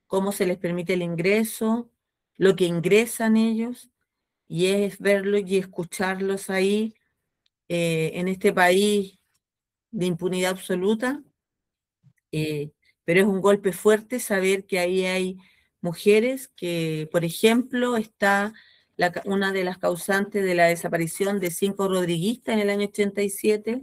cómo se les permite el ingreso, lo que ingresan ellos, y es verlos y escucharlos ahí en este país de impunidad absoluta. Pero es un golpe fuerte saber que ahí hay mujeres que, por ejemplo, está una de las causantes de la desaparición de 5 rodriguistas en el año 87,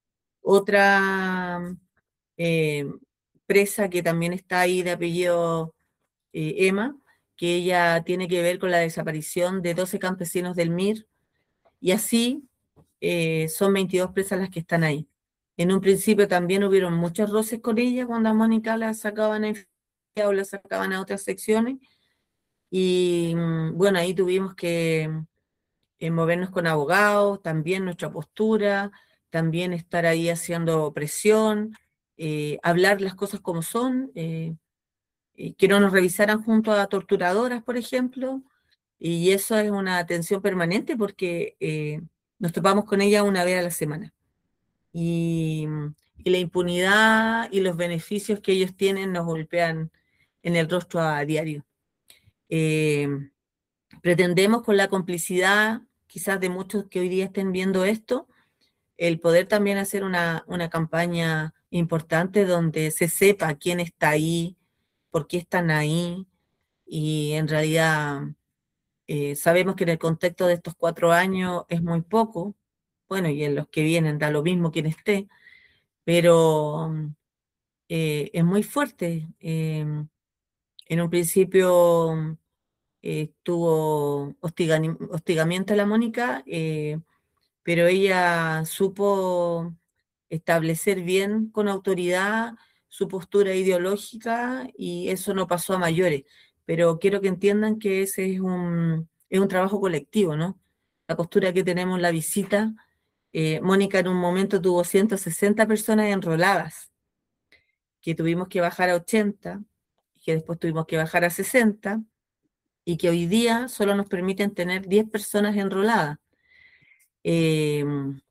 otra eh, presa que también está ahí de apellido Emma, que ella tiene que ver con la desaparición de 12 campesinos del MIR, y así son 22 presas las que están ahí. En un principio también hubieron muchos roces con ella cuando a Mónica la sacaban o la sacaban a otras secciones, y bueno, ahí tuvimos que movernos con abogados, también nuestra postura, también estar ahí haciendo presión, hablar las cosas como son, que no nos revisaran junto a torturadoras, por ejemplo, y eso es una atención permanente porque nos topamos con ella una vez a la semana. Y, y la impunidad y los beneficios que ellos tienen nos golpean en el rostro a diario. Eh, Pretendemos con la complicidad, quizás de muchos que hoy día estén viendo esto, el poder también hacer una campaña importante donde se sepa quién está ahí, por qué están ahí, y en realidad sabemos que en el contexto de estos 4 años es muy poco, bueno, y en los que vienen da lo mismo quién esté, pero es muy fuerte. En un principio tuvo hostigamiento a la Mónica, pero ella supo establecer bien con autoridad su postura ideológica y eso no pasó a mayores. Pero quiero que entiendan que ese es un trabajo colectivo, ¿no? La postura que tenemos en la visita, Mónica en un momento tuvo 160 personas enroladas, que tuvimos que bajar a 80, que después tuvimos que bajar a 60, y que hoy día solo nos permiten tener 10 personas enroladas. Eh,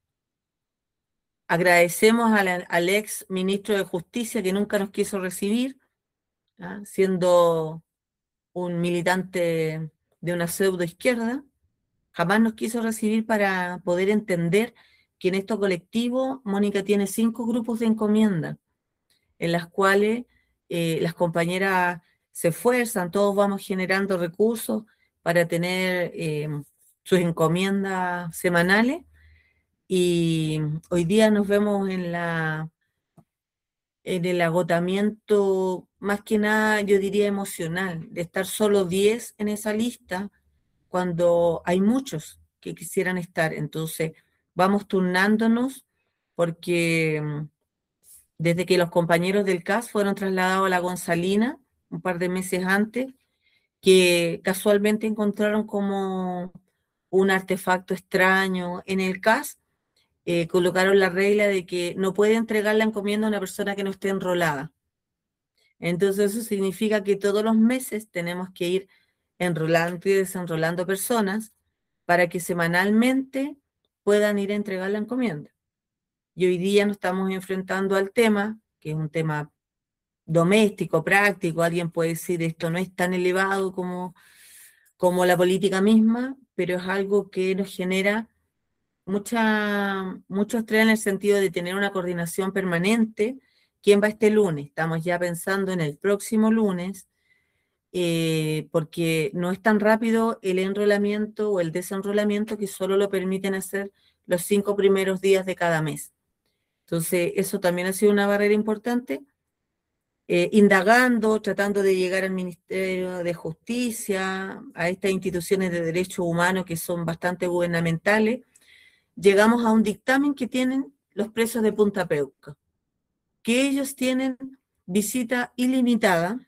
Agradecemos al ex ministro de Justicia que nunca nos quiso recibir, ¿ah? Siendo un militante de una pseudo izquierda, jamás nos quiso recibir para poder entender que en estos colectivos Mónica tiene 5 grupos de encomienda, en las cuales las compañeras se esfuerzan, todos vamos generando recursos para tener sus encomiendas semanales, y hoy día nos vemos en el agotamiento, más que nada, yo diría emocional, de estar solo 10 en esa lista cuando hay muchos que quisieran estar. Entonces, vamos turnándonos porque desde que los compañeros del CAS fueron trasladados a la Gonzalina un par de meses antes, que casualmente encontraron como un artefacto extraño en el CAS, colocaron la regla de que no puede entregar la encomienda a una persona que no esté enrolada. Entonces eso significa que todos los meses tenemos que ir enrolando y desenrolando personas para que semanalmente puedan ir a entregar la encomienda. Y hoy día nos estamos enfrentando al tema, que es un tema doméstico, práctico. Alguien puede decir esto no es tan elevado como la política misma, pero es algo que nos genera mucho estrés en el sentido de tener una coordinación permanente. ¿Quién va este lunes? Estamos ya pensando en el próximo lunes, porque no es tan rápido el enrolamiento o el desenrolamiento, que solo lo permiten hacer los 5 primeros días de cada mes. Entonces, eso también ha sido una barrera importante. Indagando, tratando de llegar al Ministerio de Justicia, a estas instituciones de derechos humanos que son bastante gubernamentales, llegamos a un dictamen que tienen los presos de Punta Peuco, que ellos tienen visita ilimitada,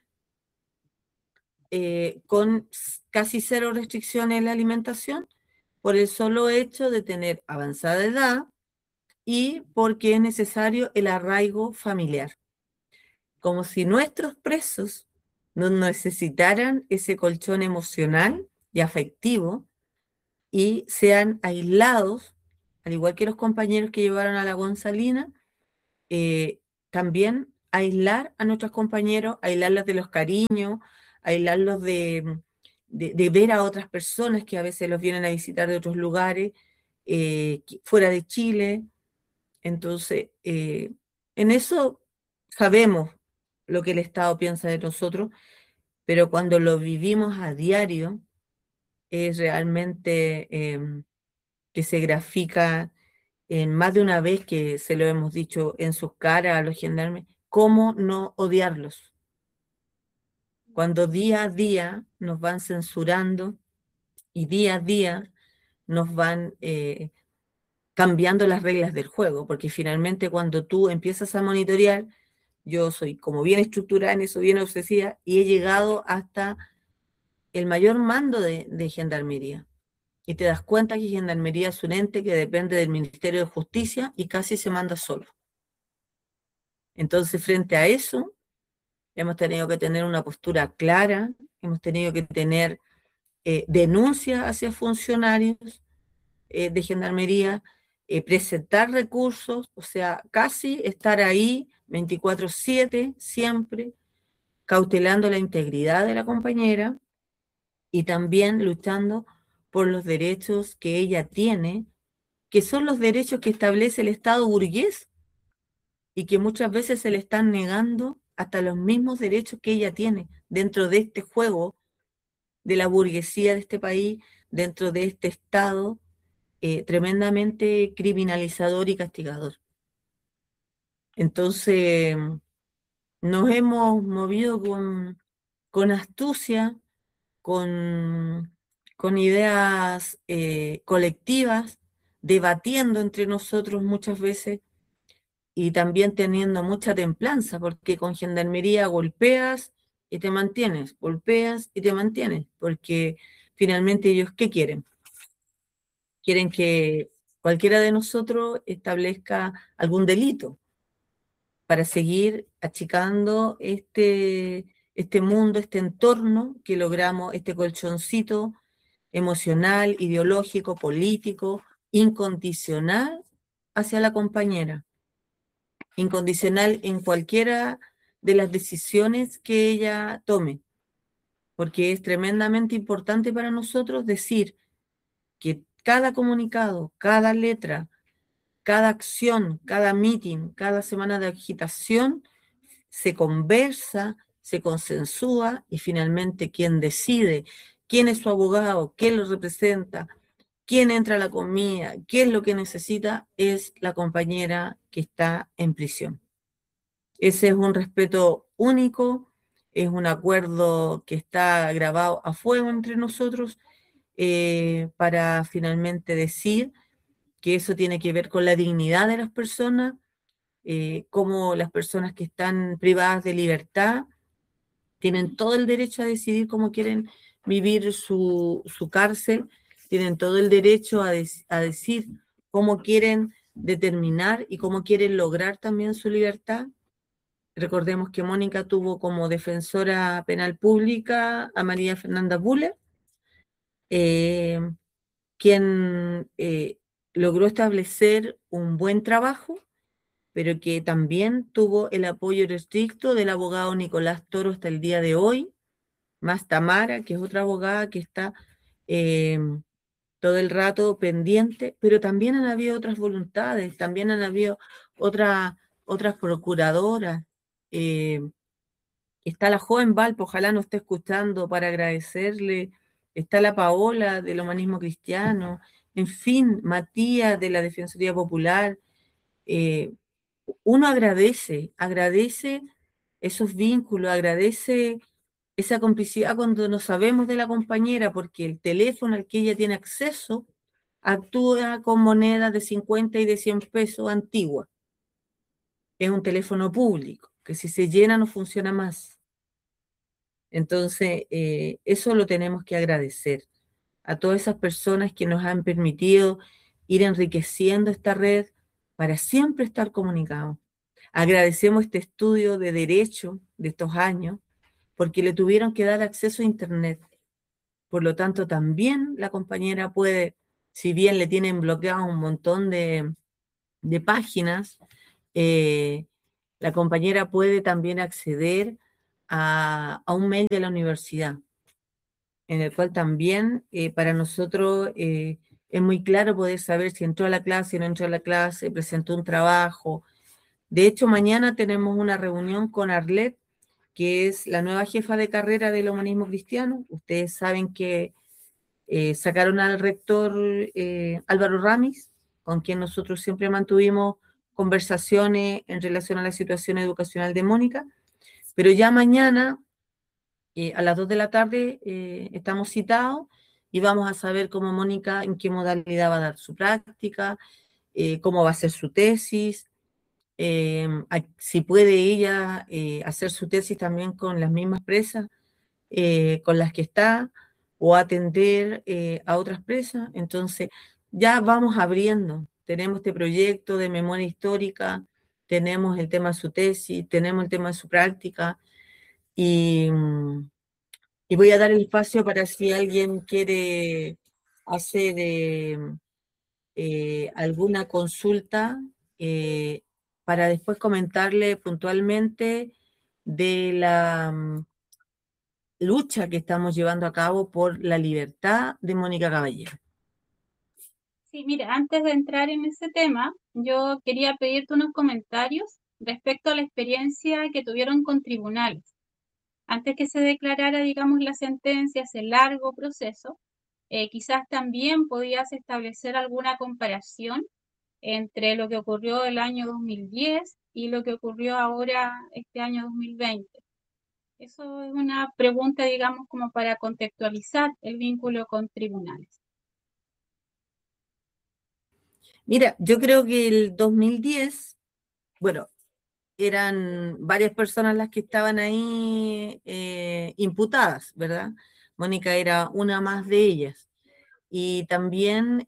con casi 0 restricciones en la alimentación, por el solo hecho de tener avanzada edad y porque es necesario el arraigo familiar. Como si nuestros presos no necesitaran ese colchón emocional y afectivo y sean aislados, al igual que los compañeros que llevaron a la Gonzalina, también aislar a nuestros compañeros, aislarlos de los cariños, aislarlos de ver a otras personas que a veces los vienen a visitar de otros lugares, fuera de Chile. Entonces, en eso sabemos lo que el Estado piensa de nosotros, pero cuando lo vivimos a diario, es realmente que se grafica en más de una vez que se lo hemos dicho en sus caras a los gendarmes, cómo no odiarlos. Cuando día a día nos van censurando y día a día nos van cambiando las reglas del juego, porque finalmente cuando tú empiezas a monitorear, yo soy como bien estructurada en eso, bien obsesiva, y he llegado hasta el mayor mando de Gendarmería. Y te das cuenta que Gendarmería es un ente que depende del Ministerio de Justicia y casi se manda solo. Entonces, frente a eso, hemos tenido que tener una postura clara, hemos tenido que tener denuncias hacia funcionarios de Gendarmería, presentar recursos, o sea, casi estar ahí 24/7, siempre, cautelando la integridad de la compañera y también luchando por los derechos que ella tiene, que son los derechos que establece el Estado burgués y que muchas veces se le están negando hasta los mismos derechos que ella tiene dentro de este juego de la burguesía de este país, dentro de este Estado tremendamente criminalizador y castigador. Entonces, nos hemos movido con astucia, con, con ideas colectivas, debatiendo entre nosotros muchas veces y también teniendo mucha templanza, porque con gendarmería golpeas y te mantienes, golpeas y te mantienes, porque finalmente ellos, ¿qué quieren? Quieren que cualquiera de nosotros establezca algún delito para seguir achicando este mundo, este entorno que logramos, este colchoncito emocional, ideológico, político, incondicional hacia la compañera, incondicional en cualquiera de las decisiones que ella tome, porque es tremendamente importante para nosotros decir que cada comunicado, cada letra, cada acción, cada meeting, cada semana de agitación, se conversa, se consensúa y finalmente quien decide quién es su abogado, quién lo representa, quién entra a la comida, qué es lo que necesita, es la compañera que está en prisión. Ese es un respeto único, es un acuerdo que está grabado a fuego entre nosotros para finalmente decir que eso tiene que ver con la dignidad de las personas, como las personas que están privadas de libertad tienen todo el derecho a decidir cómo quieren vivir su cárcel, tienen todo el derecho a decir cómo quieren determinar y cómo quieren lograr también su libertad. Recordemos que Mónica tuvo como defensora penal pública a María Fernanda Buller, eh, quien logró establecer un buen trabajo, pero que también tuvo el apoyo estricto del abogado Nicolás Toro hasta el día de hoy, más Tamara, que es otra abogada que está eh, todo el rato pendiente, pero también han habido otras voluntades, también han habido otras procuradoras. eh, Está la joven Valpo, ojalá nos esté escuchando para agradecerle. Está la Paola del Humanismo Cristiano, en fin, Matías de la Defensoría Popular. Eh, Uno agradece esos vínculos, agradece esa complicidad cuando no sabemos de la compañera, porque el teléfono al que ella tiene acceso actúa con monedas de 50 y de 100 pesos antiguas. Es un teléfono público, que si se llena no funciona más. Entonces, eso lo tenemos que agradecer a todas esas personas que nos han permitido ir enriqueciendo esta red para siempre estar comunicados. Agradecemos este estudio de derecho de estos años porque le tuvieron que dar acceso a Internet. Por lo tanto, también la compañera puede, si bien le tienen bloqueado un montón de páginas, eh, la compañera puede también acceder a un mail de la universidad, en el cual también para nosotros es muy claro poder saber si entró a la clase, no entró a la clase, presentó un trabajo. De hecho, mañana tenemos una reunión con Arlet, que es la nueva jefa de carrera del humanismo cristiano. Ustedes saben que sacaron al rector Álvaro Ramis, con quien nosotros siempre mantuvimos conversaciones en relación a la situación educacional de Mónica, pero ya mañana a las 2 de la tarde estamos citados y vamos a saber cómo Mónica, en qué modalidad va a dar su práctica, cómo va a ser su tesis, si puede ella hacer su tesis también con las mismas presas con las que está o atender a otras presas. Entonces, ya vamos abriendo. Tenemos este proyecto de memoria histórica, tenemos el tema de su tesis, tenemos el tema de su práctica y, y voy a dar el espacio para si alguien quiere hacer alguna consulta para después comentarle puntualmente de la lucha que estamos llevando a cabo por la libertad de Mónica Caballero. Sí, mira, antes de entrar en ese tema, yo quería pedirte unos comentarios respecto a la experiencia que tuvieron con tribunales. Antes que se declarara, digamos, la sentencia, ese largo proceso, quizás también podías establecer alguna comparación entre lo que ocurrió el año 2010 y lo que ocurrió ahora este año 2020. Eso es una pregunta, digamos, como para contextualizar el vínculo con tribunales. Mira, yo creo que el 2010, bueno, eran varias personas las que estaban ahí imputadas, ¿verdad? Mónica era una más de ellas. Y también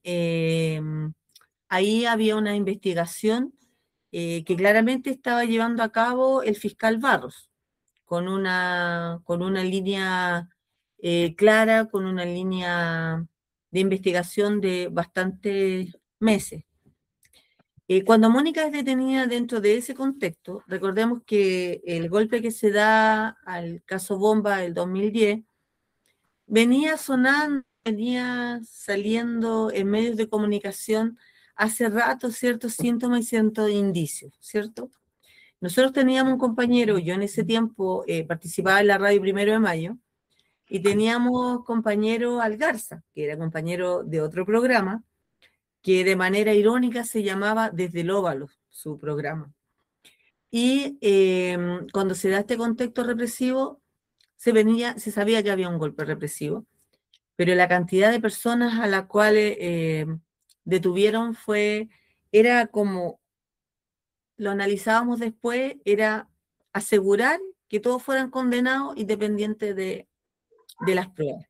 ahí había una investigación que claramente estaba llevando a cabo el fiscal Barros, con una línea clara, con una línea de investigación de bastantes meses. Cuando Mónica es detenida dentro de ese contexto, recordemos que el golpe que se da al caso Bomba del 2010 venía sonando, venía saliendo en medios de comunicación hace rato ciertos síntomas y ciertos indicios, ¿cierto? Nosotros teníamos un compañero, yo en ese tiempo participaba en la radio Primero de Mayo, y teníamos compañero Algarza, que era compañero de otro programa, que de manera irónica se llamaba Desde el Óvalo, su programa. Y cuando se da este contexto represivo, se sabía que había un golpe represivo, pero la cantidad de personas a las cuales detuvieron era como, lo analizábamos después, era asegurar que todos fueran condenados independiente de las pruebas.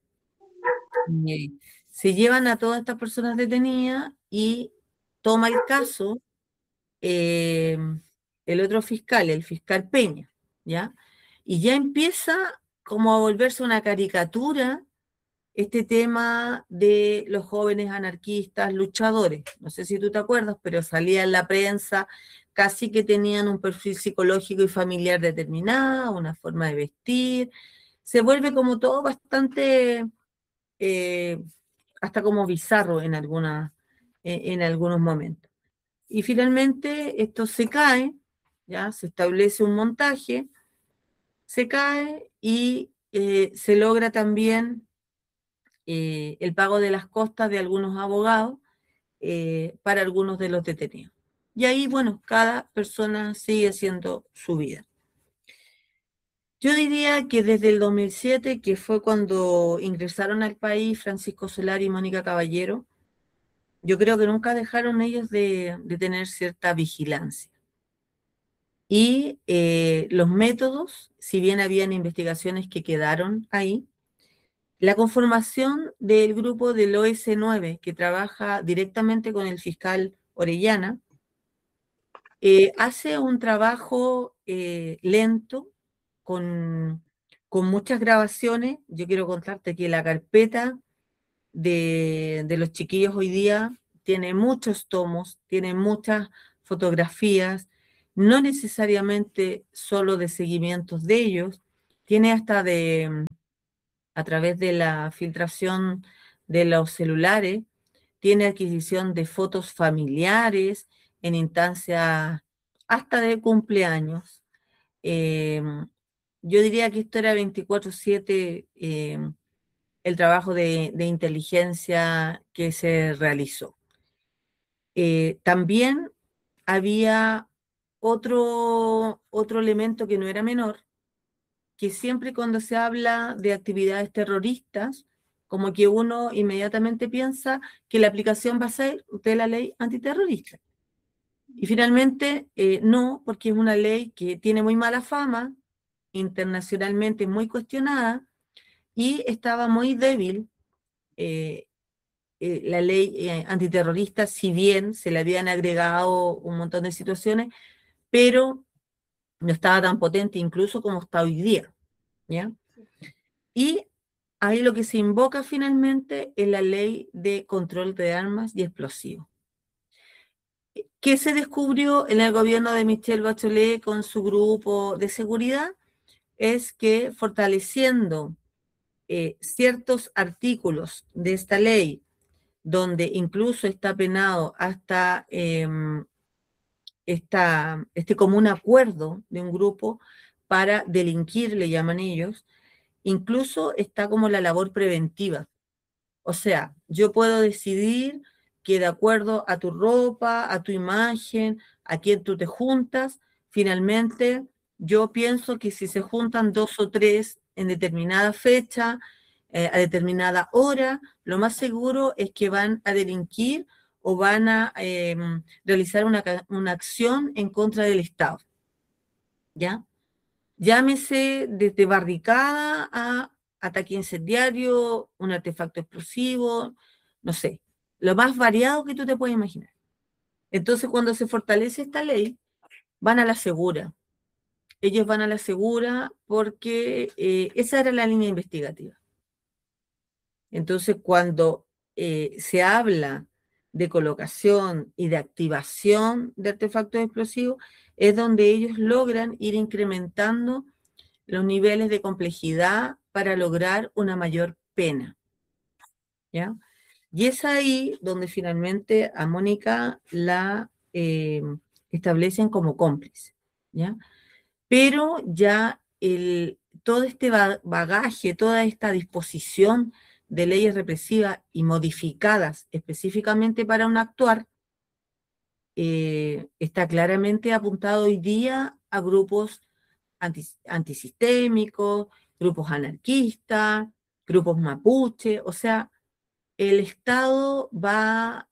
Se llevan a todas estas personas detenidas y toma el caso eh, el otro fiscal, el fiscal Peña, ¿ya? Y ya empieza como a volverse una caricatura este tema de los jóvenes anarquistas luchadores. No sé si tú te acuerdas, pero salía en la prensa, casi que tenían un perfil psicológico y familiar determinado, una forma de vestir. Se vuelve como todo bastante, eh, hasta como bizarro en algunos momentos. Y finalmente esto se cae, ya se establece un montaje, se cae y se logra también el pago de las costas de algunos abogados para algunos de los detenidos. Y ahí, bueno, cada persona sigue haciendo su vida. Yo diría que desde el 2007, que fue cuando ingresaron al país Francisco Solari y Mónica Caballero, yo creo que nunca dejaron ellos de tener cierta vigilancia. Y los métodos, si bien habían investigaciones que quedaron ahí, la conformación del grupo del OS9, que trabaja directamente con el fiscal Orellana, hace un trabajo lento, con muchas grabaciones. Yo quiero contarte que la carpeta de los chiquillos hoy día tiene muchos tomos, tiene muchas fotografías, no necesariamente solo de seguimientos de ellos, tiene hasta a través de la filtración de los celulares, tiene adquisición de fotos familiares en instancias hasta de cumpleaños. Eh, yo diría que esto era 24/7 el trabajo de inteligencia que se realizó. También había otro elemento que no era menor, que siempre cuando se habla de actividades terroristas, como que uno inmediatamente piensa que la aplicación va a ser de la ley antiterrorista. Y finalmente, no, porque es una ley que tiene muy mala fama, internacionalmente muy cuestionada, y estaba muy débil. eh, la ley antiterrorista, si bien se le habían agregado un montón de situaciones, pero no estaba tan potente incluso como está hoy día, ¿ya? Y ahí lo que se invoca finalmente es la ley de control de armas y explosivos. ¿Qué se descubrió en el gobierno de Michelle Bachelet con su grupo de seguridad? Es que fortaleciendo ciertos artículos de esta ley, donde incluso está penado hasta este común acuerdo de un grupo para delinquir, le llaman ellos, incluso está como la labor preventiva. O sea, yo puedo decidir que de acuerdo a tu ropa, a tu imagen, a quién tú te juntas, finalmente yo pienso que si se juntan dos o tres en determinada fecha, a determinada hora, lo más seguro es que van a delinquir o van a realizar una acción en contra del Estado, ¿ya? Llámese desde barricada a ataque incendiario, un artefacto explosivo, no sé, lo más variado que tú te puedes imaginar. Entonces, cuando se fortalece esta ley, van a la segura. Ellos van a la segura porque esa era la línea investigativa. Entonces, cuando se habla de colocación y de activación de artefactos explosivos, es donde ellos logran ir incrementando los niveles de complejidad para lograr una mayor pena, ¿ya? Y es ahí donde finalmente a Mónica la establecen como cómplice, ¿ya? Pero ya todo este bagaje, toda esta disposición de leyes represivas y modificadas específicamente para un actuar, está claramente apuntado hoy día a grupos antisistémicos, grupos anarquistas, grupos mapuche, o sea, el Estado va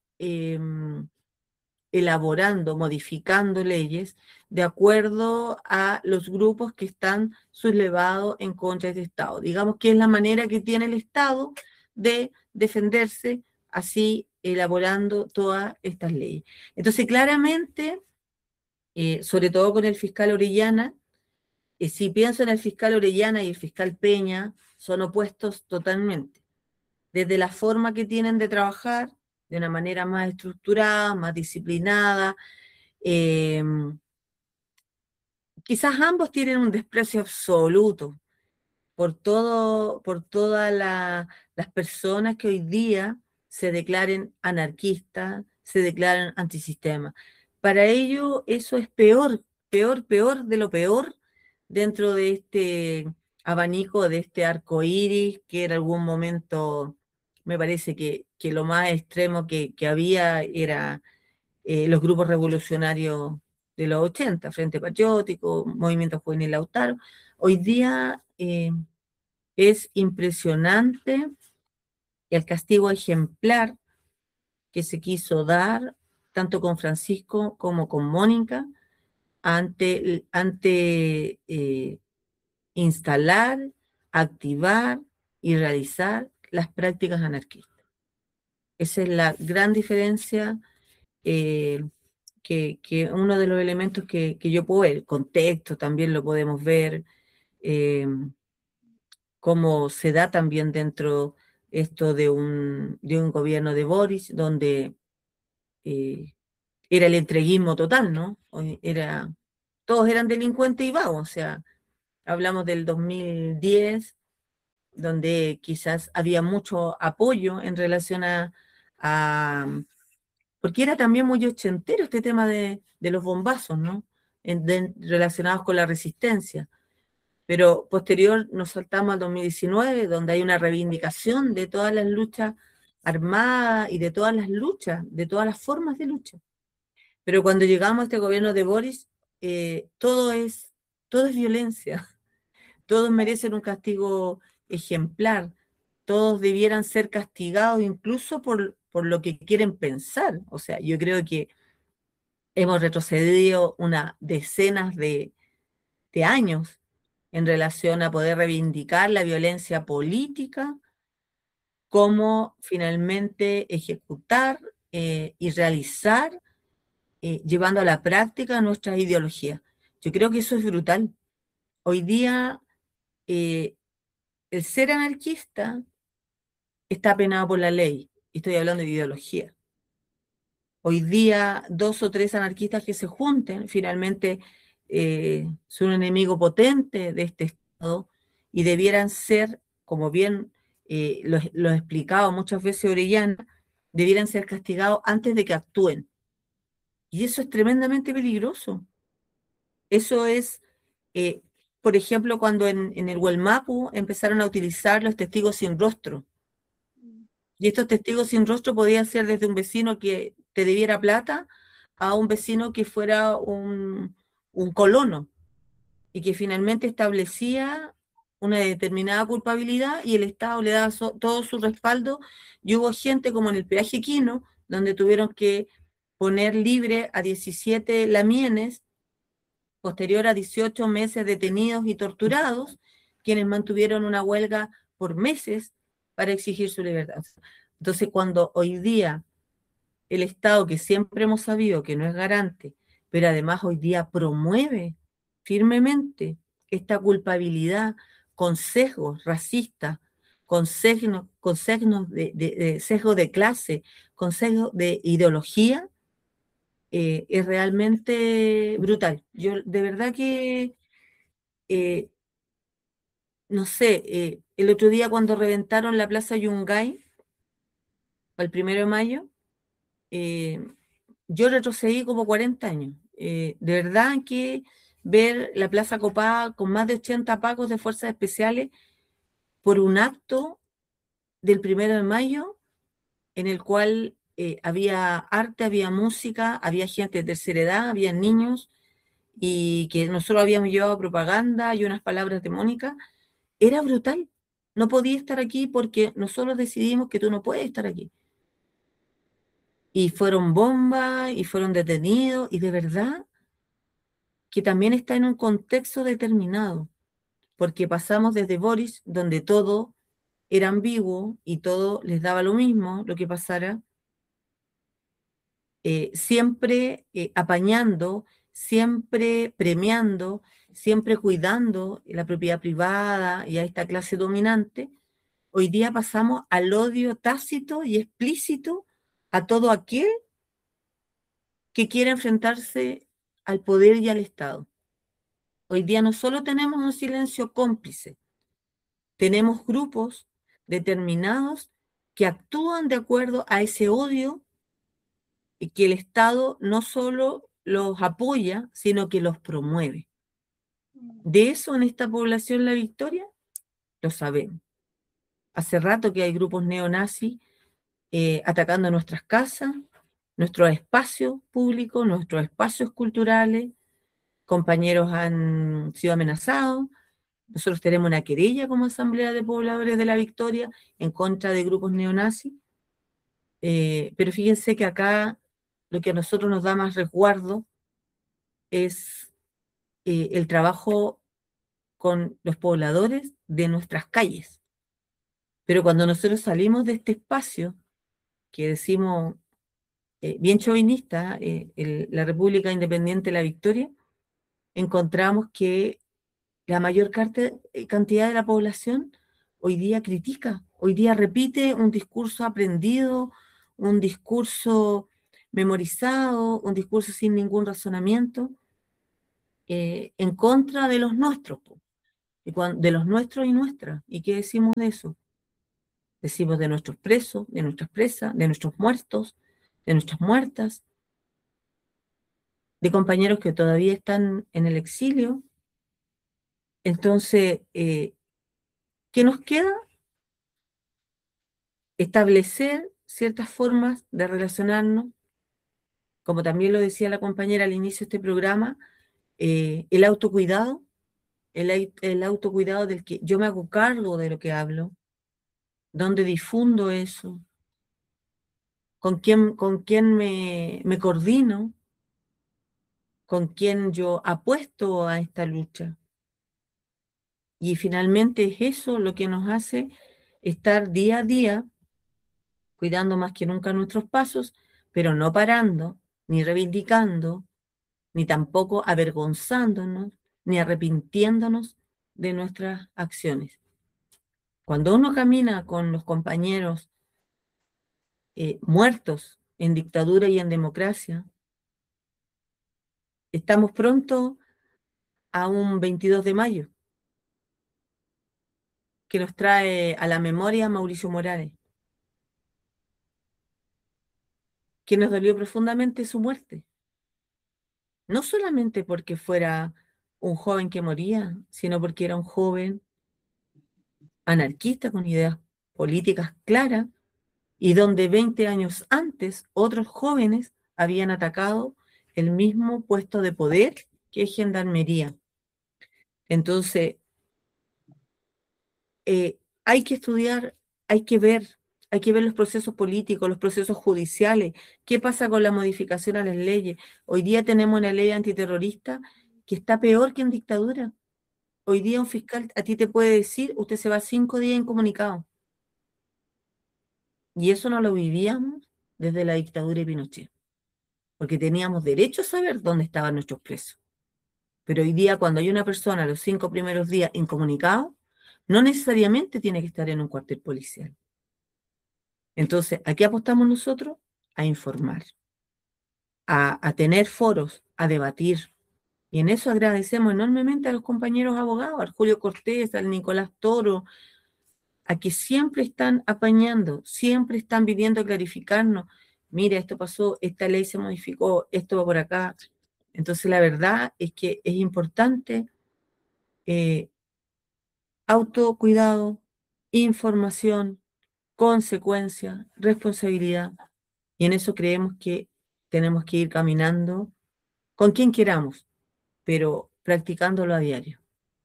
elaborando, modificando leyes de acuerdo a los grupos que están sublevados en contra de este Estado. Digamos que es la manera que tiene el Estado de defenderse, así elaborando todas estas leyes. Entonces, claramente, sobre todo con el fiscal Orellana, si pienso en el fiscal Orellana y el fiscal Peña, son opuestos totalmente. Desde la forma que tienen de trabajar, de una manera más estructurada, más disciplinada. eh, Quizás ambos tienen un desprecio absoluto por todas las personas que hoy día se declaren anarquistas, se declaran antisistema. Para ellos eso es peor, peor, peor de lo peor dentro de este abanico, de este arco iris, que en algún momento me parece que lo más extremo que había era los grupos revolucionarios de los 80, Frente Patriótico, Movimiento Juvenil Lautaro. Hoy día es impresionante el castigo ejemplar que se quiso dar tanto con Francisco como con Mónica ante instalar, activar y realizar las prácticas anarquistas. Esa es la gran diferencia, eh, que uno de los elementos que yo puedo ver. El contexto también lo podemos ver, eh, cómo se da también dentro esto de un gobierno de Boris, donde eh, era el entreguismo total, ¿no? Era todos eran delincuentes y vagos, o sea, hablamos del 2010, donde quizás había mucho apoyo en relación a porque era también muy ochentero este tema de los bombazos, ¿no? Relacionados con la resistencia. Pero posterior nos saltamos al 2019, donde hay una reivindicación de todas las luchas armadas y de todas las luchas, de todas las formas de lucha. Pero cuando llegamos a este gobierno de Boris, todo es violencia, todos merecen un castigo ejemplar, todos debieran ser castigados incluso por lo que quieren pensar. O sea, yo creo que hemos retrocedido unas decenas de años en relación a poder reivindicar la violencia política, cómo finalmente ejecutar y realizar, llevando a la práctica nuestras ideologías. Yo creo que eso es brutal. Hoy día, eh, el ser anarquista está penado por la ley. Y estoy hablando de ideología. Hoy día, 2 o 3 anarquistas que se junten, finalmente son un enemigo potente de este Estado y debieran ser, como bien lo he explicado muchas veces Orellana, debieran ser castigados antes de que actúen. Y eso es tremendamente peligroso. Eso es, eh, por ejemplo, cuando en el Gualmapu empezaron a utilizar los testigos sin rostro. Y estos testigos sin rostro podían ser desde un vecino que te debiera plata a un vecino que fuera un colono y que finalmente establecía una determinada culpabilidad y el Estado le daba todo su respaldo. Y hubo gente como en el peaje Quino, donde tuvieron que poner libre a 17 lamienes, posterior a 18 meses detenidos y torturados, quienes mantuvieron una huelga por meses para exigir su libertad. Entonces, cuando hoy día el Estado, que siempre hemos sabido que no es garante, pero además hoy día promueve firmemente esta culpabilidad con sesgos racistas, con sesgos de sesgo de clase, con sesgos de ideología, es realmente brutal. Yo de verdad que, eh, no sé, el otro día cuando reventaron la Plaza Yungay, el 1 de mayo, eh, yo retrocedí como 40 años. De verdad que ver la Plaza copada con más de 80 pacos de fuerzas especiales por un acto del 1 de mayo en el cual había arte, había música, había gente de tercera edad, había niños, y que nosotros habíamos llevado propaganda y unas palabras de Mónica, era brutal. No podía estar aquí porque nosotros decidimos que tú no puedes estar aquí. Y fueron bombas y fueron detenidos y de verdad que también está en un contexto determinado, porque pasamos desde Boris, donde todo era ambiguo y todo les daba lo mismo, lo que pasara, siempre apañando, siempre premiando, siempre cuidando la propiedad privada y a esta clase dominante. Hoy día pasamos al odio tácito y explícito a todo aquel que quiere enfrentarse al poder y al Estado. Hoy día no solo tenemos un silencio cómplice, tenemos grupos determinados que actúan de acuerdo a ese odio y que el Estado no solo los apoya, sino que los promueve. De eso en esta población La Victoria lo sabemos. Hace rato que hay grupos neonazis atacando nuestras casas, nuestros espacios públicos, nuestros espacios culturales. Compañeros han sido amenazados. Nosotros tenemos una querella como Asamblea de Pobladores de La Victoria en contra de grupos neonazis. Pero fíjense que acá lo que a nosotros nos da más resguardo es el trabajo con los pobladores de nuestras calles. Pero cuando nosotros salimos de este espacio, que decimos bien chauvinista, la República Independiente de La Victoria, encontramos que la mayor cantidad de la población hoy día critica, hoy día repite un discurso aprendido, un discurso memorizado, un discurso sin ningún razonamiento, en contra de los nuestros, po. De los nuestros y nuestras. ¿Y qué decimos de eso? Decimos de nuestros presos, de nuestras presas, de nuestros muertos, de nuestras muertas, de compañeros que todavía están en el exilio. Entonces, ¿qué nos queda? Establecer ciertas formas de relacionarnos, como también lo decía la compañera al inicio de este programa, el autocuidado, el autocuidado del que yo me hago cargo de lo que hablo, dónde difundo eso, con quién me coordino, con quién yo apuesto a esta lucha. Y finalmente es eso lo que nos hace estar día a día cuidando más que nunca nuestros pasos, pero no parando, ni reivindicando, ni tampoco avergonzándonos, ni arrepintiéndonos de nuestras acciones. Cuando uno camina con los compañeros muertos en dictadura y en democracia, estamos pronto a un 22 de mayo, que nos trae a la memoria Mauricio Morales, que nos dolió profundamente su muerte, no solamente porque fuera un joven que moría, sino porque era un joven anarquista con ideas políticas claras y donde 20 años antes otros jóvenes habían atacado el mismo puesto de poder que es Gendarmería. Entonces, hay que estudiar, hay que ver los procesos políticos, los procesos judiciales, qué pasa con la modificación a las leyes. Hoy día tenemos una ley antiterrorista que está peor que en dictadura. Hoy día un fiscal a ti te puede decir, usted se va 5 días incomunicado. Y eso no lo vivíamos desde la dictadura de Pinochet, porque teníamos derecho a saber dónde estaban nuestros presos. Pero hoy día, cuando hay una persona los 5 primeros días incomunicado, no necesariamente tiene que estar en un cuartel policial. Entonces, ¿a qué apostamos nosotros? A informar, a tener foros, a debatir. Y en eso agradecemos enormemente a los compañeros abogados, al Julio Cortés, al Nicolás Toro, a que siempre están apañando, siempre están viniendo a clarificarnos. Mira, esto pasó, esta ley se modificó, esto va por acá. Entonces, la verdad es que es importante autocuidado, información, consecuencia, responsabilidad. Y en eso creemos que tenemos que ir caminando con quien queramos, pero practicándolo a diario.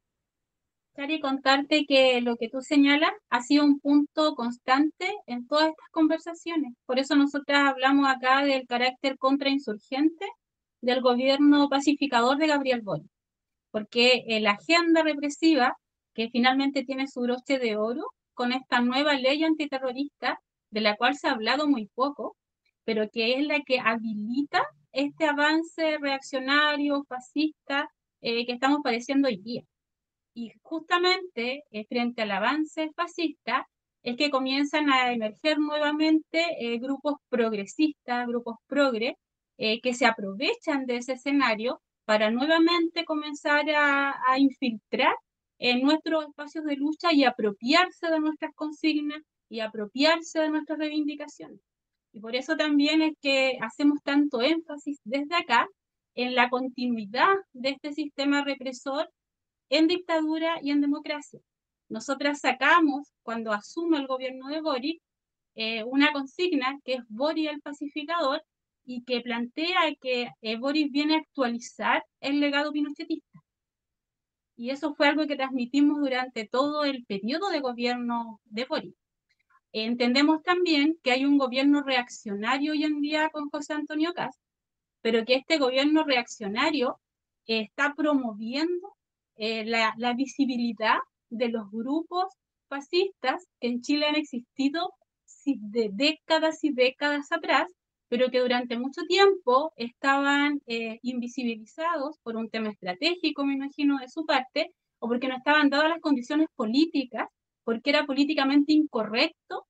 Y contarte que lo que tú señalas ha sido un punto constante en todas estas conversaciones. Por eso nosotras hablamos acá del carácter contrainsurgente del gobierno pacificador de Gabriel Boric, porque la agenda represiva, que finalmente tiene su broche de oro con esta nueva ley antiterrorista, de la cual se ha hablado muy poco, pero que es la que habilita este avance reaccionario, fascista, que estamos padeciendo hoy día. Y justamente frente al avance fascista es que comienzan a emerger nuevamente grupos progresistas, grupos progre, que se aprovechan de ese escenario para nuevamente comenzar a infiltrar en nuestros espacios de lucha y apropiarse de nuestras consignas y apropiarse de nuestras reivindicaciones. Y por eso también es que hacemos tanto énfasis desde acá en la continuidad de este sistema represor en dictadura y en democracia. Nosotras sacamos, cuando asume el gobierno de Boric, una consigna que es Boric el pacificador y que plantea que Boric viene a actualizar el legado pinochetista. Y eso fue algo que transmitimos durante todo el periodo de gobierno de Boric. Entendemos también que hay un gobierno reaccionario hoy en día con José Antonio Kast, pero que este gobierno reaccionario está promoviendo la visibilidad de los grupos fascistas que en Chile han existido de décadas y décadas atrás, pero que durante mucho tiempo estaban invisibilizados por un tema estratégico, me imagino, de su parte, o porque no estaban dadas las condiciones políticas, porque era políticamente incorrecto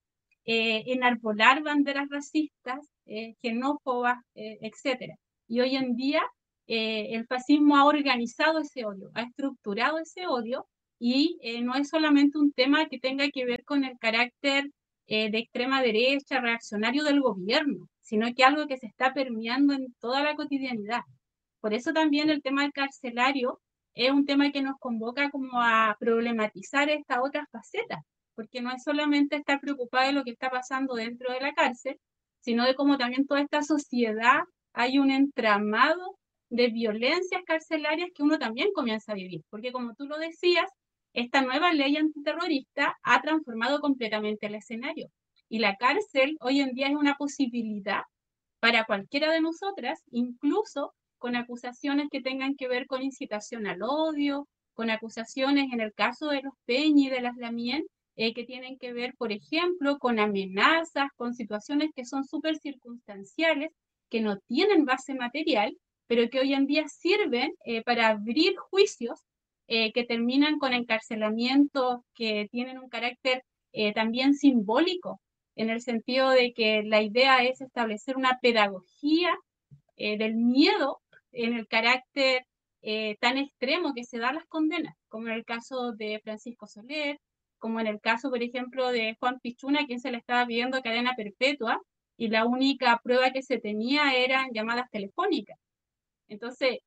enarbolar banderas racistas, xenófobas, etcétera. Y hoy en día el fascismo ha organizado ese odio, ha estructurado ese odio, y no es solamente un tema que tenga que ver con el carácter de extrema derecha, reaccionario del gobierno, sino que algo que se está permeando en toda la cotidianidad. Por eso también el tema del carcelario es un tema que nos convoca como a problematizar estas otras facetas, porque no es solamente estar preocupada de lo que está pasando dentro de la cárcel, sino de cómo también toda esta sociedad hay un entramado de violencias carcelarias que uno también comienza a vivir, porque como tú lo decías, esta nueva ley antiterrorista ha transformado completamente el escenario, y la cárcel hoy en día es una posibilidad para cualquiera de nosotras, incluso con acusaciones que tengan que ver con incitación al odio, con acusaciones en el caso de los Peñi y de las Lamien, que tienen que ver, por ejemplo, con amenazas, con situaciones que son súper circunstanciales, que no tienen base material, pero que hoy en día sirven para abrir juicios que terminan con encarcelamientos que tienen un carácter también simbólico, en el sentido de que la idea es establecer una pedagogía del miedo en el carácter tan extremo que se da a las condenas, como en el caso de Francisco Soler, como en el caso, por ejemplo, de Juan Pichuna, a quien se le estaba pidiendo cadena perpetua, y la única prueba que se tenía eran llamadas telefónicas. Entonces,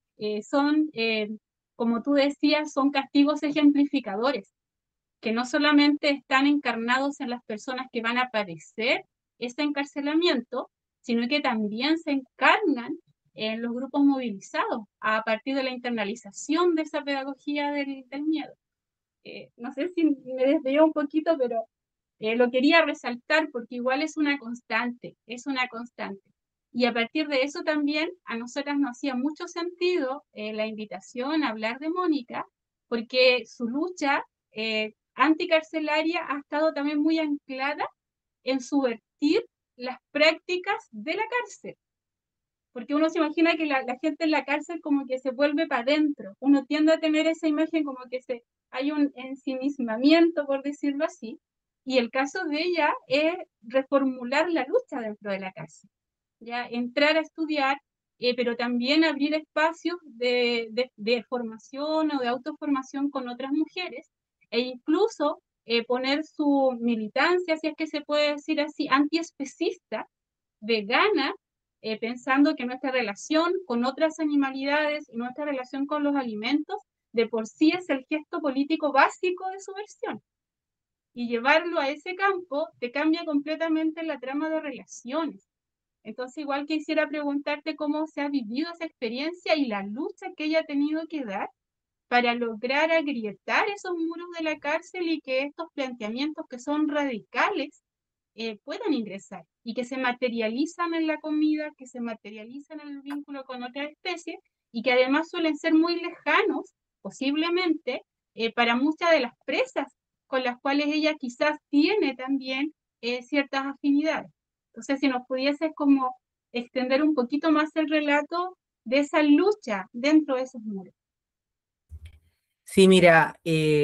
como tú decías, son castigos ejemplificadores, que no solamente están encarnados en las personas que van a padecer ese encarcelamiento, sino que también se encarnan en los grupos movilizados a partir de la internalización de esa pedagogía del miedo. No sé si me desvío un poquito, pero lo quería resaltar porque igual es una constante, es una constante. Y a partir de eso también a nosotras nos hacía mucho sentido la invitación a hablar de Mónica, porque su lucha anticarcelaria ha estado también muy anclada en subvertir las prácticas de la cárcel. Porque uno se imagina que la gente en la cárcel como que se vuelve para adentro. Uno tiende a tener esa imagen como que hay un ensimismamiento, por decirlo así. Y el caso de ella es reformular la lucha dentro de la cárcel. Ya entrar a estudiar, pero también abrir espacios de formación o de autoformación con otras mujeres, e incluso poner su militancia, si es que se puede decir así, antiespecista, vegana, pensando que nuestra relación con otras animalidades y nuestra relación con los alimentos de por sí es el gesto político básico de su versión. Y llevarlo a ese campo te cambia completamente la trama de relaciones. Entonces, igual quisiera preguntarte cómo se ha vivido esa experiencia y la lucha que ella ha tenido que dar para lograr agrietar esos muros de la cárcel y que estos planteamientos que son radicales puedan ingresar y que se materializan en la comida, que se materializan en el vínculo con otra especie, y que además suelen ser muy lejanos, posiblemente, para muchas de las presas con las cuales ella quizás tiene también ciertas afinidades. Entonces, si nos pudieses como extender un poquito más el relato de esa lucha dentro de esos muros. Sí, mira,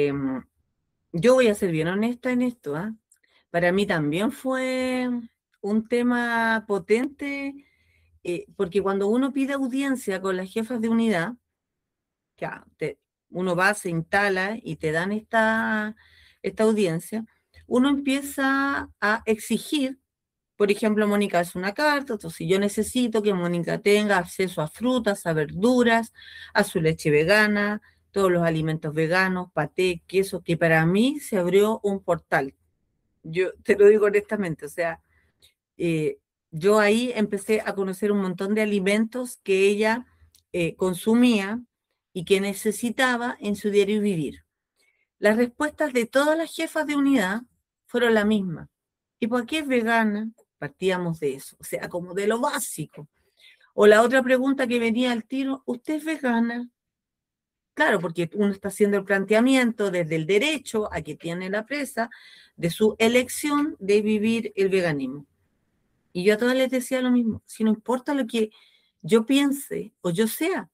yo voy a ser bien honesta en esto, ¿ah? Para mí también fue un tema potente, porque cuando uno pide audiencia con las jefas de unidad, ya, uno va, se instala y te dan esta audiencia, uno empieza a exigir, por ejemplo, Mónica hace una carta, entonces yo necesito que Mónica tenga acceso a frutas, a verduras, a su leche vegana, todos los alimentos veganos, paté, queso, que para mí se abrió un portal. Yo te lo digo honestamente, o sea, eh, yo ahí empecé a conocer un montón de alimentos que ella consumía y que necesitaba en su diario vivir. Las respuestas de todas las jefas de unidad fueron la misma. ¿Y por qué es vegana? Partíamos de eso, o sea, como de lo básico. O la otra pregunta que venía al tiro, ¿usted es vegana? Claro, porque uno está haciendo el planteamiento desde el derecho a que tiene la presa de su elección de vivir el veganismo. Y yo a todas les decía lo mismo, si no importa lo que yo piense o yo sea,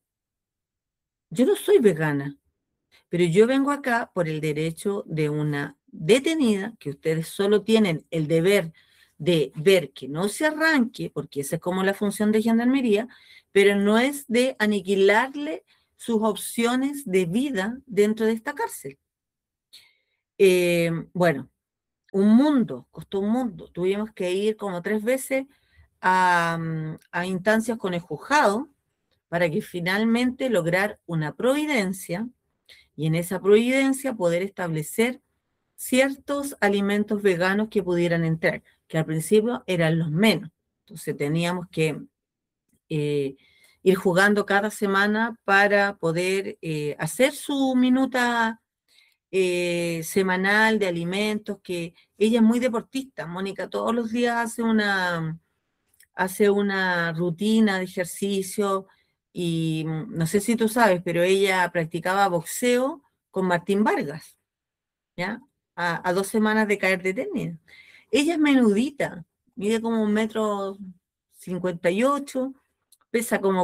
yo no soy vegana, pero yo vengo acá por el derecho de una detenida, que ustedes solo tienen el deber de ver que no se arranque, porque esa es como la función de Gendarmería, pero no es de aniquilarle sus opciones de vida dentro de esta cárcel. Bueno, costó un mundo. Tuvimos que ir como 3 veces a instancias con el juzgado para que finalmente lograr una providencia y en esa providencia poder establecer ciertos alimentos veganos que pudieran entrar, que al principio eran los menos. Entonces teníamos que eh, ir jugando cada semana para poder hacer su minuta semanal de alimentos, que ella es muy deportista, Mónica todos los días hace una rutina de ejercicio y no sé si tú sabes, pero ella practicaba boxeo con Martín Vargas, ¿ya? A 2 semanas de caer de tenis. Ella es menudita, mide como 1,58 m, pesa como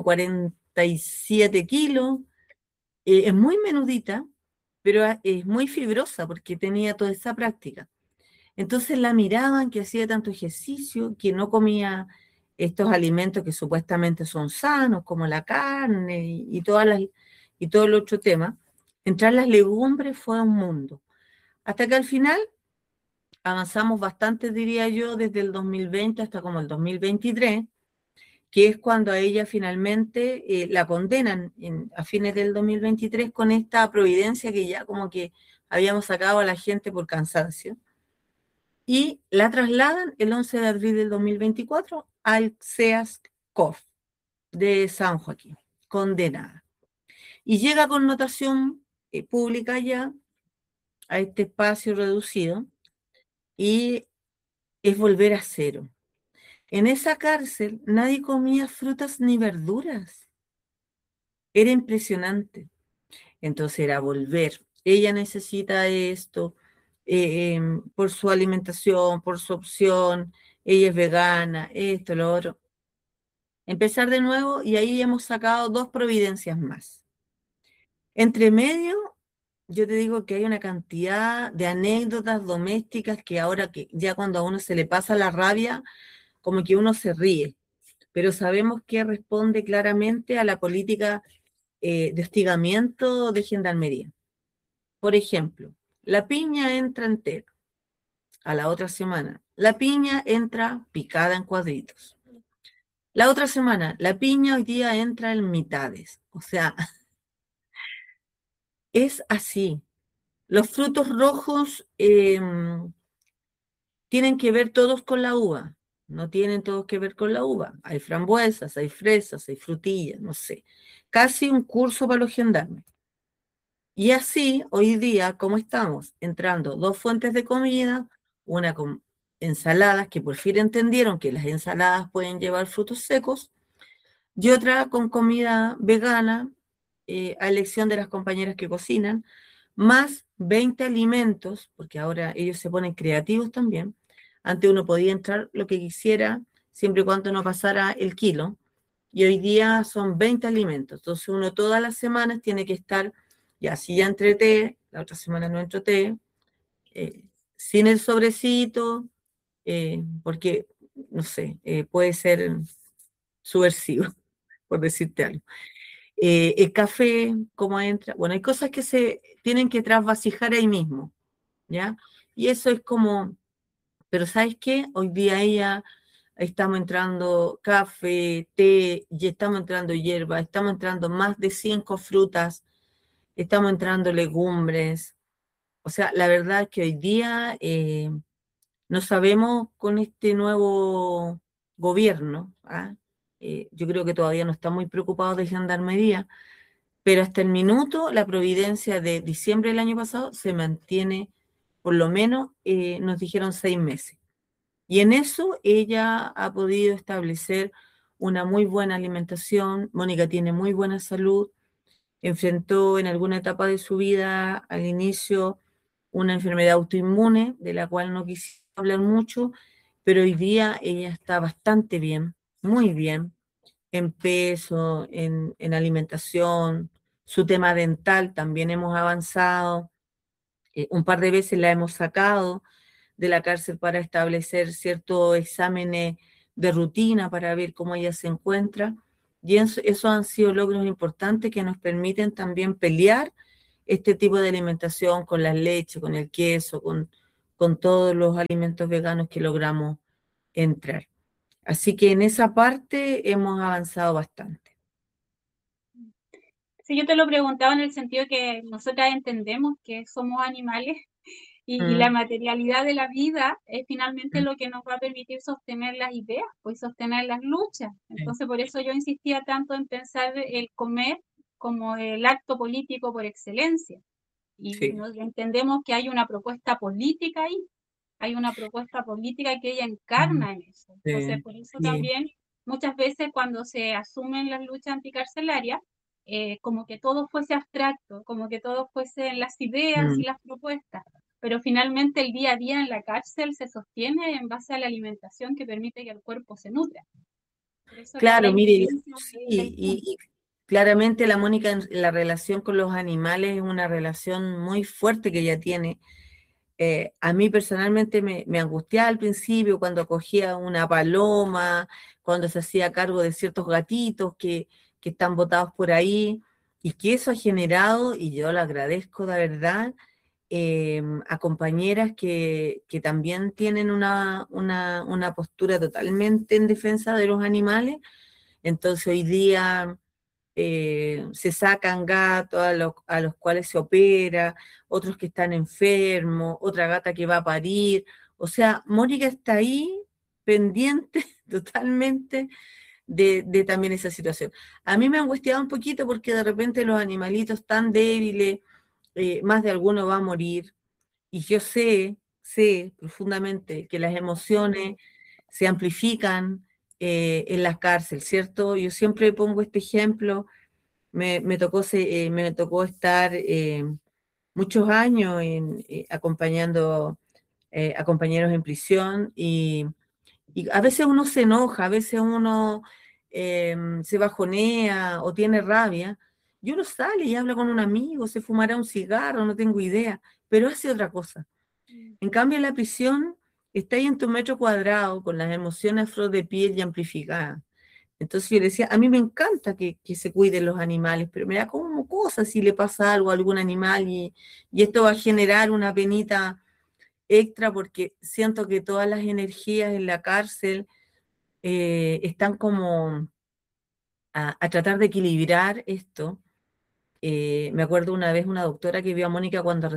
47 kilos, es muy menudita, pero es muy fibrosa porque tenía toda esa práctica. Entonces la miraban que hacía tanto ejercicio, que no comía estos alimentos que supuestamente son sanos, como la carne y todo el otro tema. Entrar las legumbres fue un mundo. Hasta que al final avanzamos bastante, diría yo, desde el 2020 hasta como el 2023, que es cuando a ella finalmente la condenan a fines del 2023 con esta providencia que ya como que habíamos sacado a la gente por cansancio y la trasladan el 11 de abril del 2024 al CEAS COF de San Joaquín, condenada. Y llega con notación pública ya a este espacio reducido y es volver a cero. En esa cárcel nadie comía frutas ni verduras. Era impresionante. Entonces era volver. Ella necesita esto por su alimentación, por su opción. Ella es vegana, esto, lo otro. Empezar de nuevo y ahí hemos sacado 2 providencias más. Entre medio, yo te digo que hay una cantidad de anécdotas domésticas que ahora que ya cuando a uno se le pasa la rabia, como que uno se ríe, pero sabemos que responde claramente a la política de hostigamiento de Gendarmería. Por ejemplo, la piña entra entera a la otra semana. La piña entra picada en cuadritos. La otra semana, la piña hoy día entra en mitades. O sea, es así. Los frutos rojos tienen que ver todos con la uva. No tienen todos que ver con la uva. Hay frambuesas, hay fresas, hay frutillas, no sé. Casi un curso para los gendarmes. Y así, hoy día, como estamos entrando 2 fuentes de comida, una con ensaladas, que por fin entendieron que las ensaladas pueden llevar frutos secos, y otra con comida vegana, a elección de las compañeras que cocinan, más 20 alimentos, porque ahora ellos se ponen creativos también. Antes uno podía entrar lo que quisiera, siempre y cuando no pasara el kilo, y hoy día son 20 alimentos. Entonces uno todas las semanas tiene que estar, ya si ya entré té, la otra semana no entro té, eh, sin el sobrecito, porque, no sé, puede ser subversivo, por decirte algo. El café, cómo entra. Bueno, hay cosas que se tienen que trasvasijar ahí mismo, ¿ya? Y eso es como, pero ¿sabes qué? Hoy día ella estamos entrando café, té, y estamos entrando hierba, estamos entrando más de 5 frutas, estamos entrando legumbres. O sea, la verdad es que hoy día no sabemos con este nuevo gobierno, ¿ah? Yo creo que todavía no está muy preocupado de Gendarmería, pero hasta el minuto la providencia de diciembre del año pasado se mantiene, por lo menos nos dijeron 6 meses. Y en eso ella ha podido establecer una muy buena alimentación. Mónica tiene muy buena salud, enfrentó en alguna etapa de su vida al inicio una enfermedad autoinmune, de la cual no quisiera hablar mucho, pero hoy día ella está bastante bien, muy bien, en peso, en alimentación, su tema dental también hemos avanzado, un par de veces la hemos sacado de la cárcel para establecer ciertos exámenes de rutina para ver cómo ella se encuentra. Y eso han sido logros importantes que nos permiten también pelear este tipo de alimentación con la leche, con el queso, con todos los alimentos veganos que logramos entrar. Así que en esa parte hemos avanzado bastante. Sí, yo te lo preguntaba en el sentido que nosotras entendemos que somos animales y la Mm, materialidad de la vida es finalmente mm, lo que nos va a permitir sostener las ideas, pues sostener las luchas. sí, Entonces, por eso yo insistía tanto en pensar el comer como el acto político por excelencia. Y sí, nos entendemos que hay una propuesta política ahí, hay una propuesta política que ella mm, encarna en eso. Entonces, sí, por eso sí, también muchas veces cuando se asumen las luchas anticarcelarias, como que todo fuese abstracto, como que todo fuese en las ideas mm. y las propuestas, pero finalmente el día a día en la cárcel se sostiene en base a la alimentación que permite que el cuerpo se nutra. Por eso la Claro, mire, importancia sí, del punto. y claramente la Mónica, la relación con los animales es una relación muy fuerte que ella tiene. A mí personalmente me angustiaba al principio cuando cogía una paloma, cuando se hacía cargo de ciertos gatitos que están botados por ahí, y que eso ha generado, y yo lo agradezco de verdad, a compañeras que también tienen una postura totalmente en defensa de los animales. Entonces hoy día se sacan gatos a los cuales se opera, otros que están enfermos, otra gata que va a parir. O sea, Mónica está ahí pendiente totalmente de también esa situación. A mí me ha angustiado un poquito porque de repente los animalitos tan débiles, más de alguno va a morir. Y yo sé profundamente que las emociones se amplifican en la cárcel, ¿cierto? Yo siempre pongo este ejemplo. Me tocó estar muchos años acompañando a compañeros en prisión y a veces uno se enoja, a veces uno se bajonea o tiene rabia, y uno sale y habla con un amigo, se fumará un cigarro, no tengo idea, pero hace otra cosa. En cambio, en la prisión está ahí en tu metro cuadrado con las emociones a flor de piel y amplificadas. Entonces yo le decía, a mí me encanta que se cuiden los animales, pero me da como cosa si le pasa algo a algún animal y esto va a generar una penita extra porque siento que todas las energías en la cárcel están como a tratar de equilibrar esto. Me acuerdo una vez una doctora que vio a Mónica cuando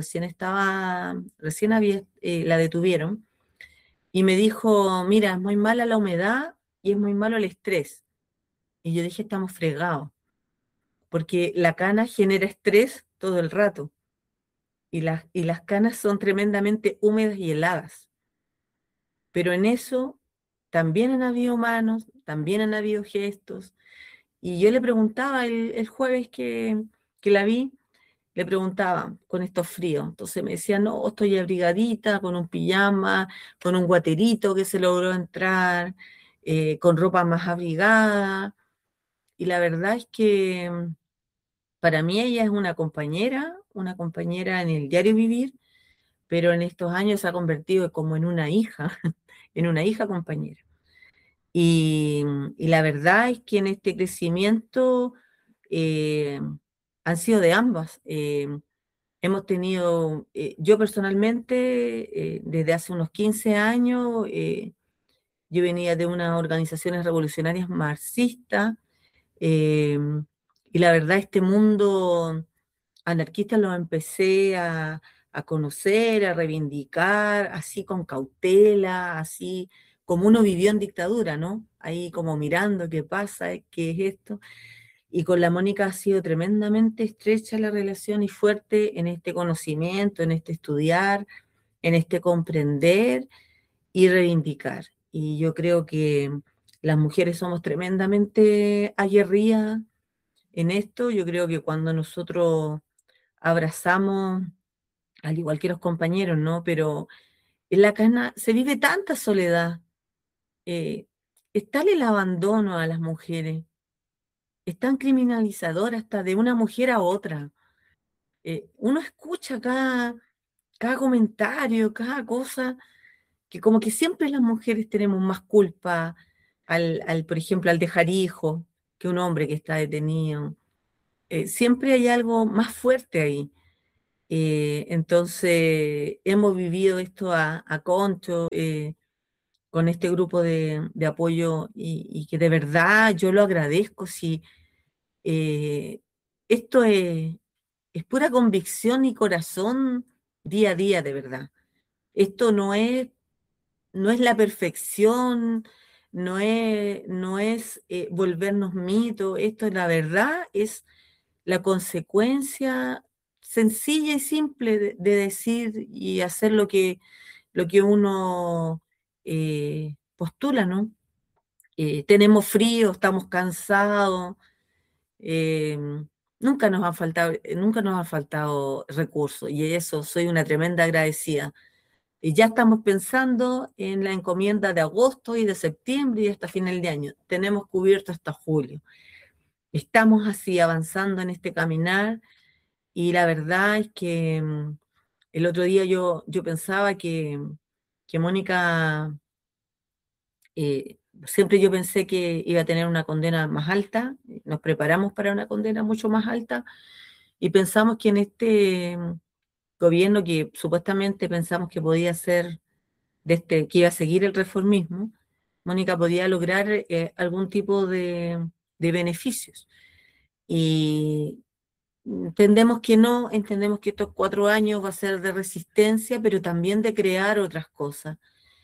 recién había, la detuvieron y me dijo, mira, es muy mala la humedad y es muy malo el estrés. Y yo dije, estamos fregados porque la cana genera estrés todo el rato y las canas son tremendamente húmedas y heladas. Pero en eso también han habido manos, también han habido gestos. Y yo le preguntaba el jueves que la vi, le preguntaba con estos fríos. Entonces me decía, no, estoy abrigadita, con un pijama, con un guaterito que se logró entrar, con ropa más abrigada. Y la verdad es que para mí ella es una compañera en el diario vivir, pero en estos años se ha convertido como en una hija, en una hija compañera. Y, y la verdad es que en este crecimiento eh, han sido de ambas. Hemos tenido, yo personalmente, desde hace unos 15 años, yo venía de unas organizaciones revolucionarias marxistas, eh, y la verdad este mundo anarquista lo empecé a conocer, a reivindicar, así con cautela, así como uno vivió en dictadura, ¿no? Ahí como mirando qué pasa, qué es esto. Y con la Mónica ha sido tremendamente estrecha la relación y fuerte en este conocimiento, en este estudiar, en este comprender y reivindicar. Y yo creo que las mujeres somos tremendamente aguerridas en esto. Yo creo que cuando nosotros abrazamos, al igual que los compañeros, ¿no? Pero en la cana se vive tanta soledad, eh, es tal el abandono a las mujeres, es tan criminalizador hasta de una mujer a otra. Uno escucha cada comentario, cada cosa, que como que siempre las mujeres tenemos más culpa por ejemplo, al dejar hijos que un hombre que está detenido. Siempre hay algo más fuerte ahí. Entonces, hemos vivido esto a Concho, con este grupo de apoyo y que de verdad yo lo agradezco. Si esto es pura convicción y corazón día a día, de verdad. Esto no es la perfección, no es volvernos mitos, esto la verdad es la consecuencia sencilla y simple de decir y hacer lo que uno postula, ¿no? Tenemos frío, estamos cansados, eh, nunca nos ha faltado recursos y eso soy una tremenda agradecida. Y ya estamos pensando en la encomienda de agosto y de septiembre y hasta final de año. Tenemos cubierto hasta julio. Estamos así avanzando en este caminar y la verdad es que el otro día yo pensaba que Mónica, siempre yo pensé que iba a tener una condena más alta, nos preparamos para una condena mucho más alta y pensamos que en este gobierno que supuestamente pensamos que podía ser que iba a seguir el reformismo, Mónica podía lograr algún tipo de beneficios. Y entendemos que no, entendemos que estos 4 años va a ser de resistencia, pero también de crear otras cosas,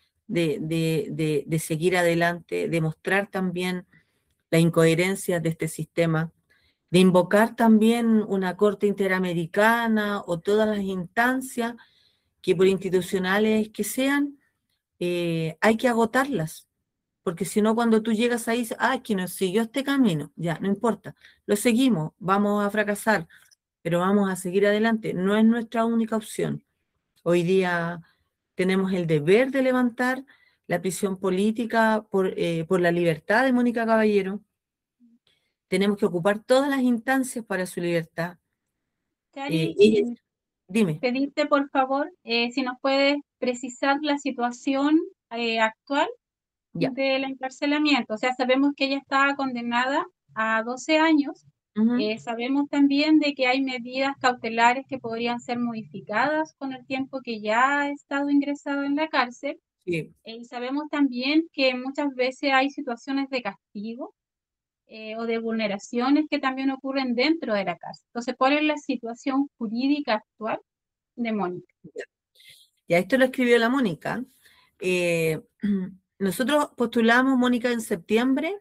de seguir adelante, de mostrar también la incoherencia de este sistema, de invocar también una Corte Interamericana o todas las instancias que por institucionales que sean, hay que agotarlas, porque si no, cuando tú llegas ahí, dices, es que nos siguió este camino, ya, no importa, lo seguimos, vamos a fracasar, pero vamos a seguir adelante, no es nuestra única opción. Hoy día tenemos el deber de levantar la prisión política por la libertad de Mónica Caballero, tenemos que ocupar todas las instancias para su libertad. Cari, Dime. pedirte por favor si nos puedes precisar la situación actual Ya. del encarcelamiento. O sea, sabemos que ella estaba condenada a 12 años. Sabemos también de que hay medidas cautelares que podrían ser modificadas con el tiempo que ya ha estado ingresado en la cárcel. Sí. Y sabemos también que muchas veces hay situaciones de castigo o de vulneraciones que también ocurren dentro de la cárcel. Entonces, ¿cuál es la situación jurídica actual de Mónica? Ya, esto lo escribió la Mónica. Eh, Nosotros postulamos, Mónica, en septiembre,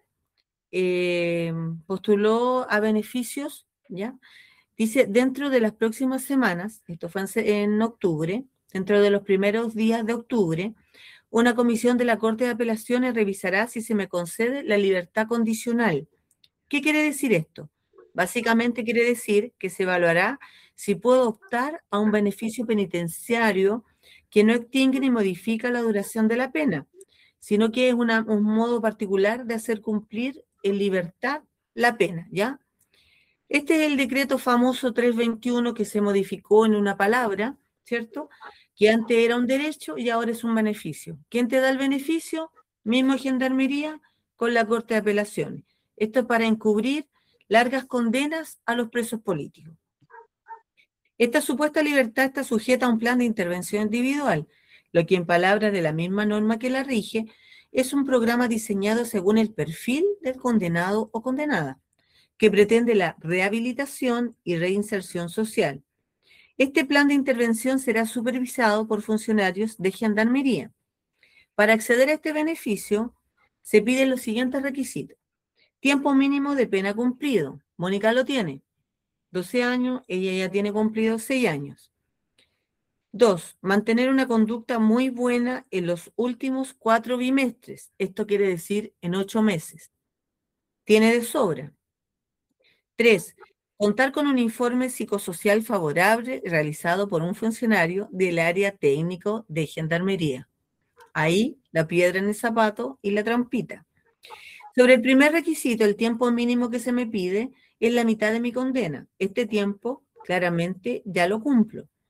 postuló a beneficios, ¿ya? Dice, dentro de las próximas semanas, esto fue en octubre, dentro de los primeros días de octubre, una comisión de la Corte de Apelaciones revisará si se me concede la libertad condicional. ¿Qué quiere decir esto? Básicamente quiere decir que se evaluará si puedo optar a un beneficio penitenciario que no extingue ni modifica la duración de la pena, sino que es un modo particular de hacer cumplir en libertad la pena, ¿ya? Este es el decreto famoso 321 que se modificó en una palabra, ¿cierto? Que antes era un derecho y ahora es un beneficio. ¿Quién te da el beneficio? Mismo Gendarmería con la Corte de Apelaciones. Esto es para encubrir largas condenas a los presos políticos. Esta supuesta libertad está sujeta a un plan de intervención individual, lo que en palabras de la misma norma que la rige, es un programa diseñado según el perfil del condenado o condenada, que pretende la rehabilitación y reinserción social. Este plan de intervención será supervisado por funcionarios de Gendarmería. Para acceder a este beneficio, se piden los siguientes requisitos. Tiempo mínimo de pena cumplido. Mónica lo tiene. 12 años, ella ya tiene cumplido 6 años. 2. Mantener una conducta muy buena en los últimos 4 bimestres. Esto quiere decir en 8 meses. Tiene de sobra. 3. Contar con un informe psicosocial favorable realizado por un funcionario del área técnico de Gendarmería. Ahí la piedra en el zapato y la trampita. Sobre el primer requisito, el tiempo mínimo que se me pide es la mitad de mi condena. Este tiempo, claramente, ya lo cumplo.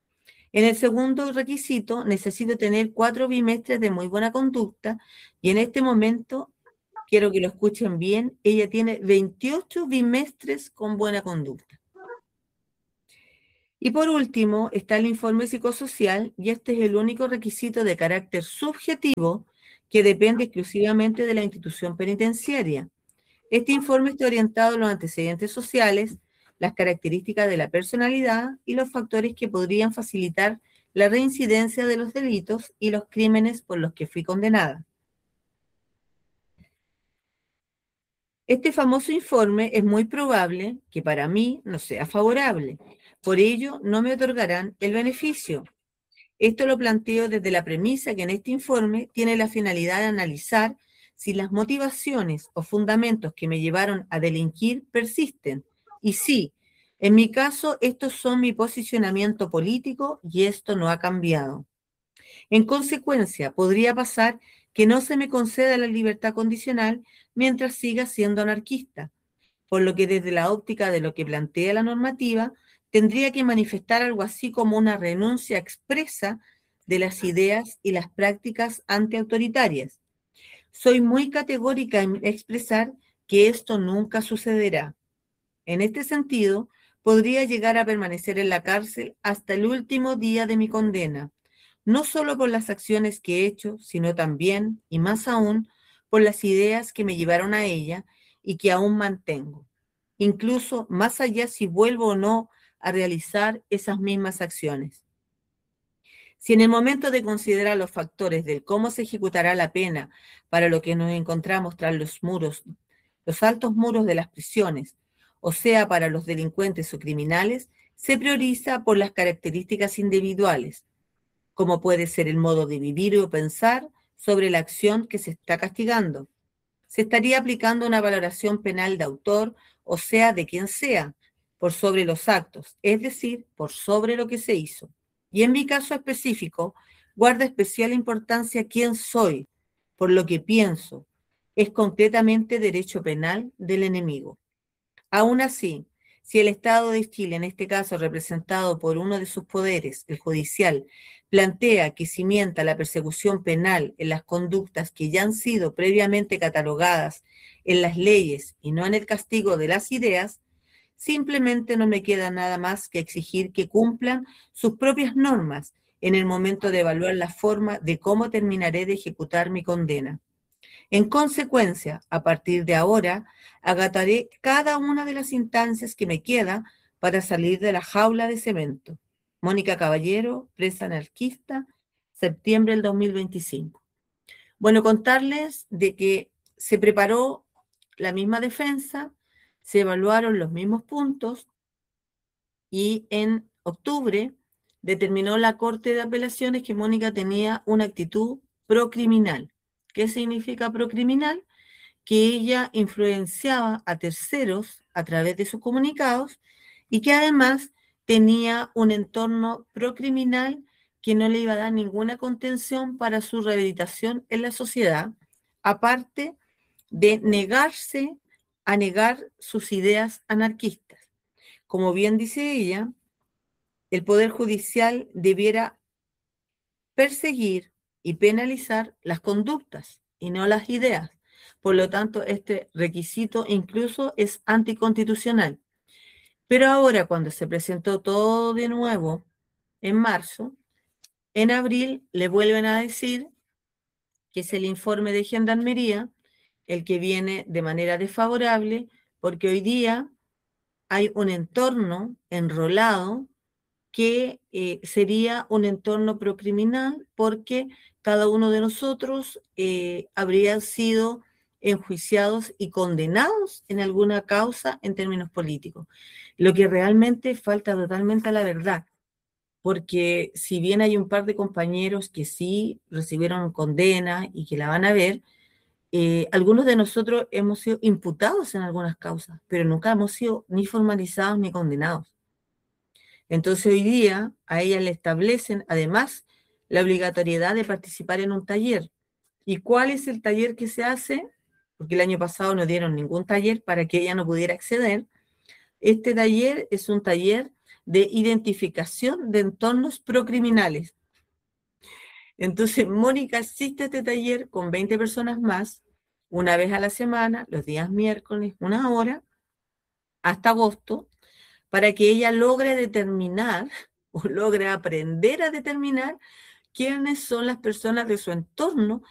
En el segundo requisito, necesito tener 4 bimestres de muy buena conducta y en este momento, quiero que lo escuchen bien, ella tiene 28 bimestres con buena conducta. Y por último, está el informe psicosocial y este es el único requisito de carácter subjetivo que depende exclusivamente de la institución penitenciaria. Este informe está orientado a los antecedentes sociales, las características de la personalidad y los factores que podrían facilitar la reincidencia de los delitos y los crímenes por los que fui condenada. Este famoso informe es muy probable que para mí no sea favorable. Por ello, no me otorgarán el beneficio. Esto lo planteo desde la premisa que en este informe tiene la finalidad de analizar si las motivaciones o fundamentos que me llevaron a delinquir persisten. Y sí, en mi caso, estos son mi posicionamiento político y esto no ha cambiado. En consecuencia, podría pasar que no se me conceda la libertad condicional mientras siga siendo anarquista, por lo que desde la óptica de lo que plantea la normativa, tendría que manifestar algo así como una renuncia expresa de las ideas y las prácticas antiautoritarias. Soy muy categórica en expresar que esto nunca sucederá. En este sentido, podría llegar a permanecer en la cárcel hasta el último día de mi condena, no solo por las acciones que he hecho, sino también, y más aún, por las ideas que me llevaron a ella y que aún mantengo. Incluso más allá si vuelvo o no a realizar esas mismas acciones. Si en el momento de considerar los factores del cómo se ejecutará la pena para lo que nos encontramos tras los muros, los altos muros de las prisiones, o sea, para los delincuentes o criminales, se prioriza por las características individuales, como puede ser el modo de vivir o pensar sobre la acción que se está castigando. Se estaría aplicando una valoración penal de autor, o sea, de quien sea, por sobre los actos, es decir, por sobre lo que se hizo. Y en mi caso específico, guarda especial importancia quién soy, por lo que pienso. Es concretamente derecho penal del enemigo. Aún así, si el Estado de Chile, en este caso representado por uno de sus poderes, el judicial, plantea que cimienta la persecución penal en las conductas que ya han sido previamente catalogadas en las leyes y no en el castigo de las ideas, simplemente no me queda nada más que exigir que cumplan sus propias normas en el momento de evaluar la forma de cómo terminaré de ejecutar mi condena. En consecuencia, a partir de ahora, agataré cada una de las instancias que me queda para salir de la jaula de cemento. Mónica Caballero, presa anarquista, septiembre del 2025. Bueno, contarles de que se preparó la misma defensa, se evaluaron los mismos puntos y en octubre determinó la Corte de Apelaciones que Mónica tenía una actitud procriminal. ¿Qué significa procriminal? Que ella influenciaba a terceros a través de sus comunicados y que además tenía un entorno procriminal que no le iba a dar ninguna contención para su rehabilitación en la sociedad, aparte de negarse a negar sus ideas anarquistas. Como bien dice ella, el Poder Judicial debiera perseguir y penalizar las conductas y no las ideas. Por lo tanto, este requisito incluso es anticonstitucional. Pero ahora, cuando se presentó todo de nuevo en marzo, en abril le vuelven a decir que es el informe de Gendarmería el que viene de manera desfavorable, porque hoy día hay un entorno enrolado que sería un entorno procriminal porque cada uno de nosotros habría sido enjuiciados y condenados en alguna causa en términos políticos. Lo que realmente falta totalmente a la verdad, porque si bien hay un par de compañeros que sí recibieron condena y que la van a ver, algunos de nosotros hemos sido imputados en algunas causas, pero nunca hemos sido ni formalizados ni condenados. Entonces hoy día a ella le establecen además la obligatoriedad de participar en un taller. ¿Y cuál es el taller que se hace? Porque el año pasado no dieron ningún taller para que ella no pudiera acceder. Este taller es un taller de identificación de entornos procriminales. Entonces, Mónica asiste a este taller con 20 personas más, una vez a la semana, los días miércoles, 1 hora, hasta agosto, para que ella logre determinar o logre aprender a determinar quiénes son las personas de su entorno